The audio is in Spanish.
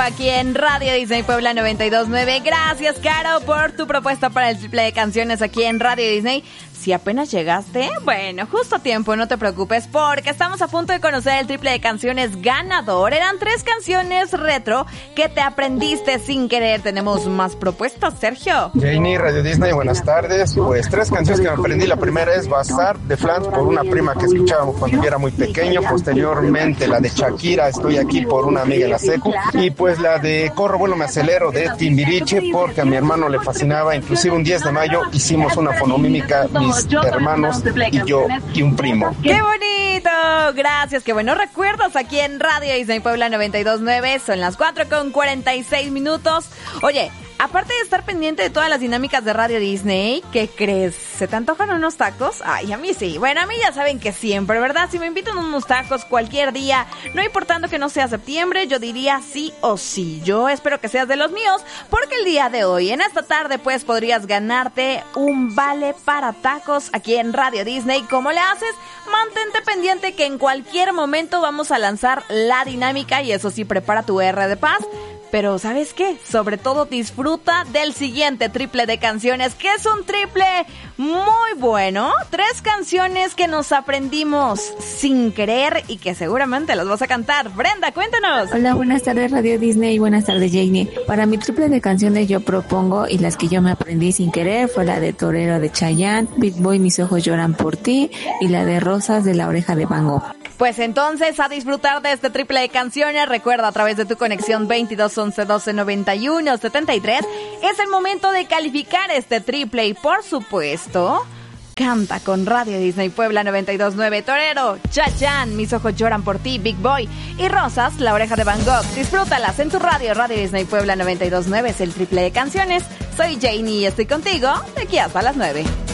Aquí en Radio Disney Puebla 92.9. Gracias, Caro, por tu propuesta para el triple de canciones aquí en Radio Disney. Si apenas llegaste, bueno, justo a tiempo, no te preocupes, porque estamos a punto de conocer el triple de canciones ganador. Eran 3 canciones retro que te aprendiste sin querer. Tenemos más propuestas, Sergio. Janie, Radio Disney, buenas tardes. Pues 3 canciones que me aprendí. La primera es Bazar de Flans, por una prima que escuchábamos cuando yo era muy pequeño. Posteriormente la de Shakira, Estoy aquí, por una amiga en la secu. Y pues la de Corro, Vuelo, Me Acelero de Timbiriche, porque a mi hermano le fascinaba. Inclusive un 10 de mayo hicimos una fonomímica, mis hermanos y yo y un primo. ¡Qué bonito! Gracias, qué buenos recuerdos aquí en Radio Disney Puebla 92.9. Son las 4:46. Oye, aparte de estar pendiente de todas las dinámicas de Radio Disney, ¿qué crees? ¿Se te antojan unos tacos? Ay, a mí sí. Bueno, a mí ya saben que siempre, ¿verdad? Si me invitan unos tacos cualquier día, no importando que no sea septiembre, yo diría sí o sí. Yo espero que seas de los míos, porque el día de hoy, en esta tarde, pues podrías ganarte un vale para tacos aquí en Radio Disney. ¿Cómo le haces? Mantente pendiente que en cualquier momento vamos a lanzar la dinámica y eso sí, prepara tu R de paz. Pero ¿sabes qué? Sobre todo disfruta del siguiente triple de canciones, que es un triple muy bueno. 3 canciones que nos aprendimos sin querer y que seguramente las vas a cantar. Brenda, cuéntanos. Hola, buenas tardes Radio Disney, buenas tardes Janie. Para mi triple de canciones yo propongo, y las que yo me aprendí sin querer, fue la de Torero de Chayanne, Big Boy, Mis ojos lloran por ti, y la de Rosas de La Oreja de Van Gogh. Pues entonces, a disfrutar de este triple de canciones. Recuerda, a través de tu conexión 22 11 12 91 73, es el momento de calificar este triple y, por supuesto, canta con Radio Disney Puebla 92.9. Torero, Chayanne, Mis ojos lloran por ti, Big Boy, y Rosas, La Oreja de Van Gogh. Disfrútalas en tu radio. Radio Disney Puebla 92.9 es el triple de canciones. Soy Janie y estoy contigo de aquí hasta las 9.